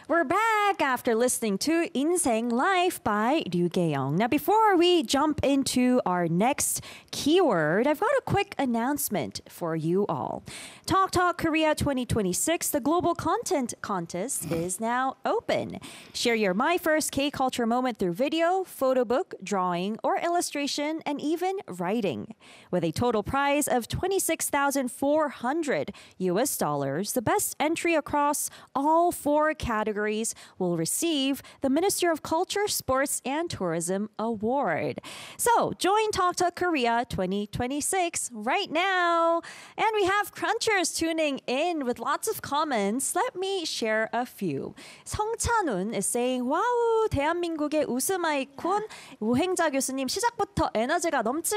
We're back after listening to 인생 Life by Ryu Gae-young. Now, before we jump into our next keyword, I've got a quick announcement for you all. Talk Talk Korea 2026, the global content contest, is now open. Share your My First K-Culture moment through video, photo book, drawing, or illustration, and even writing. With a total prize of $26,400 US dollars, the best entry across all four categories will receive the Minister of Culture, Sports, and Tourism Award. So join Talk Talk Korea 2026 right now. And we have Crunchers tuning in with lots of comments. Let me share a few. 성찬훈 is saying, 와우, 대한민국의 웃음 아이콘 우행자 교수님 시작부터 에너지가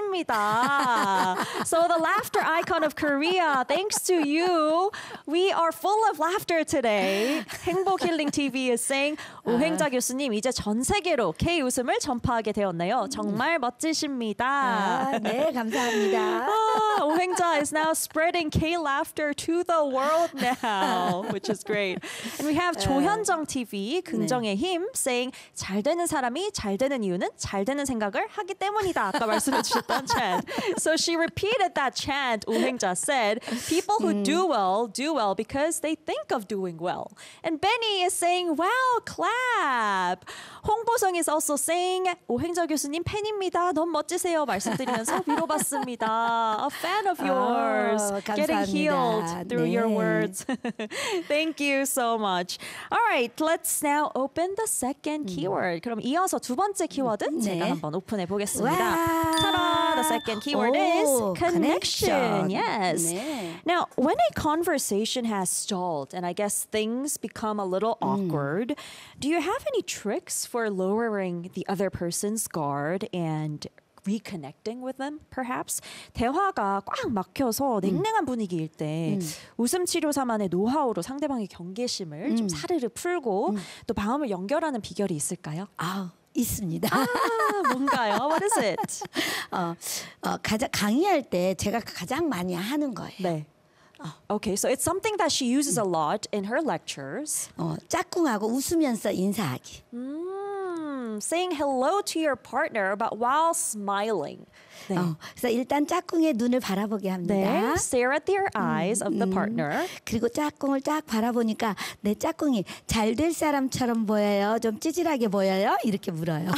넘칩니다. So the laughter icon of Korea, thanks to you, we are full of laughter today. 행복 힐링 TV is saying, 우행자 교수님 이제 전 세계로 K 웃음을 전파하게 되었네요. 정말 멋지십니다. 네, 감사합니다. 우행자 is now spreading K laughter to the world now, which is great. And we have 조현정 TV, 긍정의 힘, saying, 잘 되는 사람이 잘 되는 이유는 잘 되는 생각을 하기 때문이다. 아까 말씀해 주셨던 chant. So she repeated that chant 우행자 said, people who do well because they think of doing well. And Benny is saying, wow, clap. 홍보성 is also saying, 오행자 교수님 팬입니다. 너무 멋지세요. 말씀드리면서 위로받습니다. A fan of yours. Getting healed through your words. Thank you so much. All right, let's now open the second keyword. 그럼 이어서 두 번째 키워드 제가 한번 오픈해 보겠습니다. Ta-da! The second keyword is connection. Yes. 네. Now, when a conversation has stalled and I guess things become a little awkward, do you have any tricks for lowering the other person's guard and reconnecting with them, perhaps? 대화가 꽉 막혀서 냉랭한 분위기일 때 웃음 치료사만의 노하우로 상대방의 경계심을 좀 사르르 풀고 또 마음을 연결하는 비결이 있을까요? 있습니다. 뭔가요? What is it? 가장 강의할 때 제가 가장 많이 하는 거예요. 네. Okay, so it's something that she uses a lot in her lectures. 짝꿍하고 웃으면서 인사하기. Saying hello to your partner, but while smiling. 네. 그래서 일단 짝꿍의 눈을 바라보게 합니다. 네. Stare at their eyes of the partner. 그리고 짝꿍을 딱 바라보니까 내 짝꿍이 잘 될 사람처럼 보여요? 좀 찌질하게 보여요? 이렇게 물어요.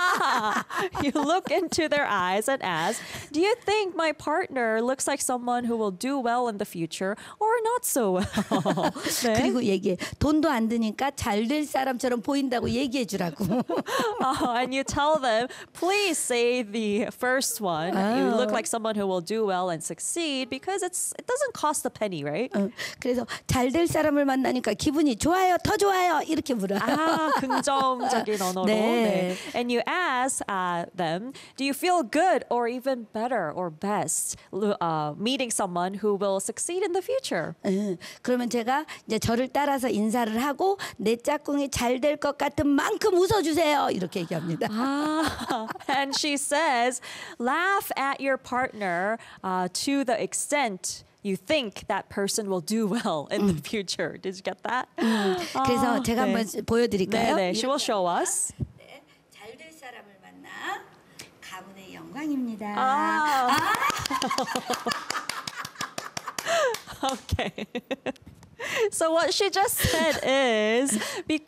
You look into their eyes and ask, do you think my partner looks like someone who will do well in the future or not so well? 네. 그리고 얘기해. 돈도 안 드니까 잘 될 사람처럼 보인다고 얘기해 주라고. And you tell them, please say the first one. You look like someone who will do well and succeed because it doesn't cost a penny, right? 그래서 잘 될 사람을 만나니까 기분이 좋아요, 더 좋아요 이렇게 물어요. 긍정적인 언어로. 네. 네. And you ask them, do you feel good or even better or best meeting someone who will succeed in the future? 그러면 제가 이제 저를 따라서 인사를 하고 내 짝꿍이 잘 될 것 같은 만큼 웃어주세요 이렇게 얘기합니다. And she says, laugh at your partner to the extent you think that person will do well in the future. Did you get that? 그래서 제가 한번 보여드릴까요? 네, she will show us. 네, 잘 될 사람을 만나 가문의 영광입니다. Okay. So what she just said is,